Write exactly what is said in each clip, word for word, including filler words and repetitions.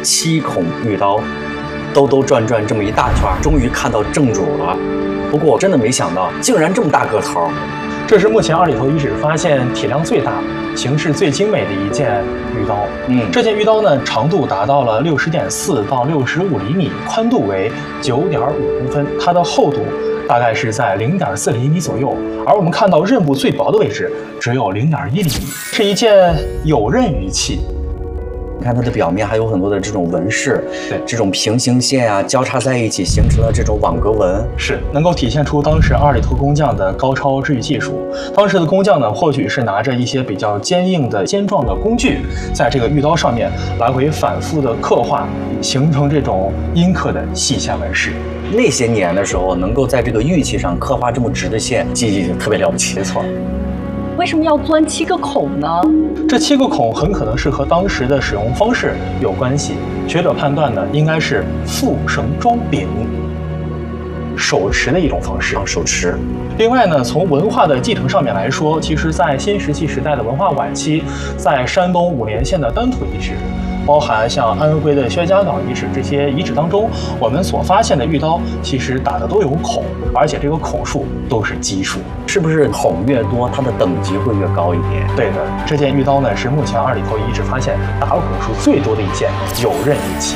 七孔玉刀，兜兜转转这么一大圈，终于看到正主了。不过真的没想到，竟然这么大个头。 这是目前二里头遗址发现体量最大、形式最精美的一件玉刀。嗯，这件玉刀呢，长度达到了六十点四到六十五厘米，宽度为九点五公分，它的厚度大概是在零点四厘米左右。而我们看到刃部最薄的位置只有零点一厘米，是一件有刃玉器。 你看它的表面还有很多的这种纹饰， 对， 这种平行线啊交叉在一起，形成了这种网格纹， 是能够体现出当时二里头工匠的高超制玉技术。当时的工匠呢，或许是拿着一些比较坚硬的尖状的工具，在这个玉刀上面来回反复的刻画，形成这种阴刻的细线纹饰。 那些年的时候，能够在这个玉器上刻画这么直的线，技艺特别了不起。 没错。 为什么要钻七个孔呢？ 这七个孔很可能是和当时的使用方式有关系。学者判断呢，应该是缚绳装柄，手持的一种方式。 啊，手持。 另外呢，从文化的继承上面来说，其实在新石器时代的文化晚期，在山东五连县的丹土遗址，包含像安徽的薛家岗遗址这些遗址当中，我们所发现的玉刀其实打的都有孔，而且这个孔数都是奇数。 是不是孔越多，它的等级会越高一点？ 对的，这件玉刀呢是目前二里头遗址发现打孔数最多的一件有刃玉器。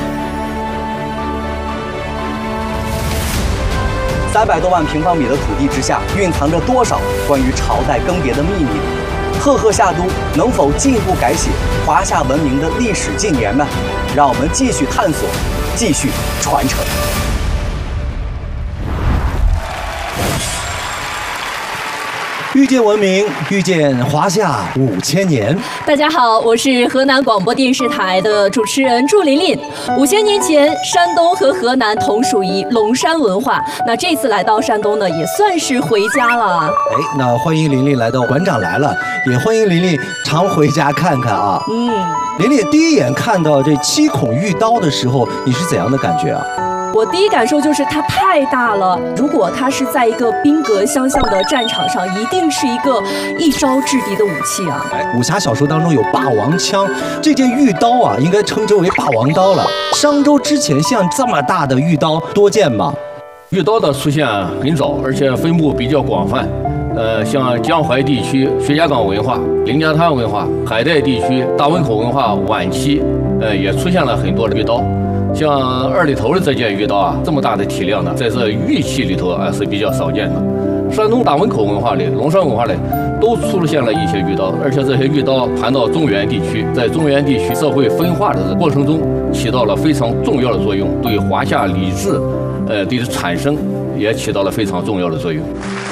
三百多万平方米的土地之下，蕴藏着多少关于朝代更迭的秘密？赫赫夏都能否进一步改写华夏文明的历史近年呢？让我们继续探索，继续传承。遇见文明，遇见华夏五千年。 大家好，我是河南广播电视台的主持人祝琳琳。五千年前，山东和河南同属于龙山文化。那这次来到山东呢，也算是回家了。 哎，那欢迎琳琳来到馆长来了，也欢迎琳琳常回家看看啊。嗯，琳琳第一眼看到这七孔玉刀的时候，你是怎样的感觉啊？ 我第一感受就是它太大了，如果它是在一个兵戈相向的战场上，一定是一个一招制敌的武器啊！ 武侠小说当中有霸王枪，这件玉刀啊，应该称之为霸王刀了。商周之前像这么大的玉刀多见吗？ 玉刀的出现很早，而且分布比较广泛。呃，像江淮地区薛家岗文化、凌家滩文化、海带地区大汶口文化晚期，呃，也出现了很多的玉刀。像二里头的这件玉刀啊，这么大的体量呢，在这玉器里头啊是比较少见的。山东大汶口文化里、龙山文化里都出现了一些玉刀，而且这些玉刀传到中原地区，在中原地区社会分化的过程中起到了非常重要的作用，对华夏礼制，呃，的产生也起到了非常重要的作用。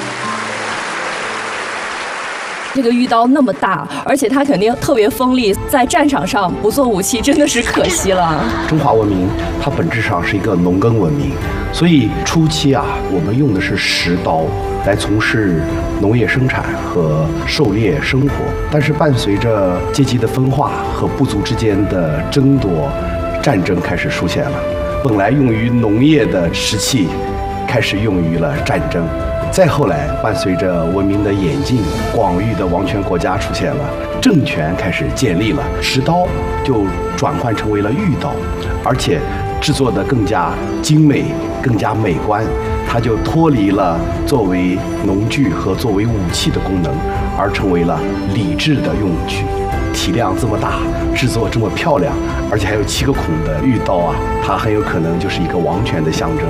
这个玉刀那么大，而且它肯定特别锋利，在战场上不做武器真的是可惜了。 中华文明它本质上是一个农耕文明，所以初期啊，我们用的是石刀来从事农业生产和狩猎生活。但是伴随着阶级的分化和部族之间的争夺，战争开始出现了。本来用于农业的石器，开始用于了战争。再后来，伴随着文明的演进，广域的王权国家出现了，政权开始建立了，石刀就转换成为了玉刀，而且制作的更加精美、更加美观，它就脱离了作为农具和作为武器的功能，而成为了礼制的用具。体量这么大，制作这么漂亮，而且还有七个孔的玉刀啊，它很有可能就是一个王权的象征。